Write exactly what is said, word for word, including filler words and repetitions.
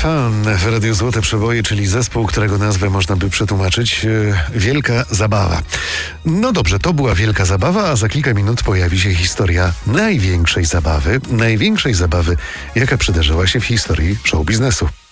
Fun w Radiu Złote Przeboje, czyli zespół, którego nazwę można by przetłumaczyć e, Wielka Zabawa. No dobrze, to była wielka zabawa, a za kilka minut pojawi się historia największej zabawy, największej zabawy, jaka przydarzyła się w historii show biznesu.